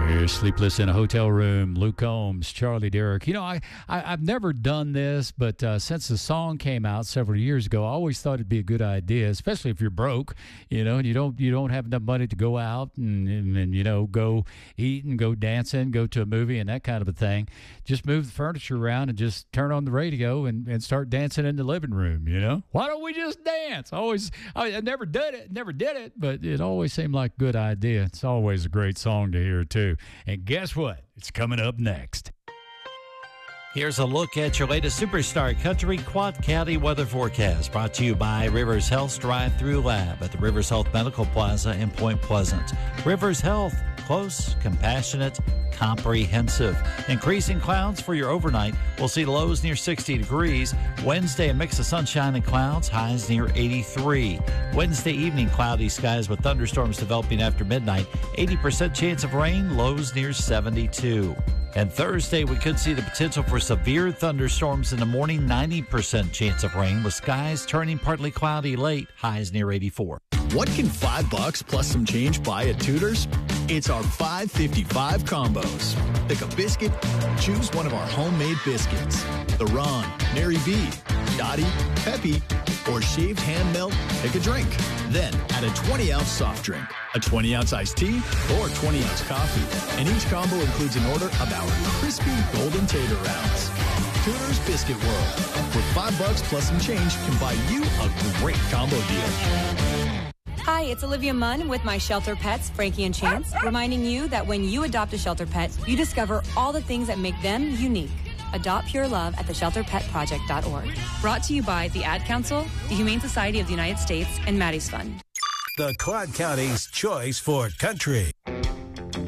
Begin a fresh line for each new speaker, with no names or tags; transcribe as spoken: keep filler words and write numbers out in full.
Here's Sleepless in a Hotel Room, Luke Combs, Charlie Derrick. You know, I, I, I've never done this, but uh, since the song came out several years ago, I always thought it'd be a good idea, especially if you're broke, you know, and you don't you don't have enough money to go out and, and, and you know, go eat and go dancing, go to a movie and that kind of a thing. Just move the furniture around and just turn on the radio and, and start dancing in the living room, you know? Why don't we just dance? I always, I, I never did it, never did it, but it always seemed like a good idea. It's always a great song to hear, too. And guess what? It's coming up next.
Here's a look at your latest Superstar Country Quad County weather forecast, brought to you by Rivers Health's Drive-Thru Lab at the Rivers Health Medical Plaza in Point Pleasant. Rivers Health, close, compassionate, comprehensive. Increasing clouds for your overnight. We'll see lows near sixty degrees. Wednesday, a mix of sunshine and clouds, highs near eighty-three. Wednesday evening, cloudy skies with thunderstorms developing after midnight. eighty percent chance of rain, lows near seventy-two. And Thursday, we could see the potential for severe thunderstorms in the morning, ninety percent chance of rain, with skies turning partly cloudy late, highs near eighty-four.
What can five bucks plus some change buy at Tudor's? It's our five fifty-five combos. Pick a biscuit, choose one of our homemade biscuits. The Ron, Mary B, Dottie, Peppy, or shaved hand melt, pick a drink. Then add a twenty ounce soft drink, a twenty ounce iced tea, or twenty ounce coffee. And each combo includes an order of our crispy golden tater rounds. Tudor's Biscuit World. For five bucks plus some change, can buy you a great combo deal.
Hi, it's Olivia Munn with my shelter pets, Frankie and Chance, reminding you that when you adopt a shelter pet, you discover all the things that make them unique. Adopt pure love at the shelter pet project dot org. Brought to you by the Ad Council, the Humane Society of the United States, and Maddie's Fund.
The Quad County's choice for country.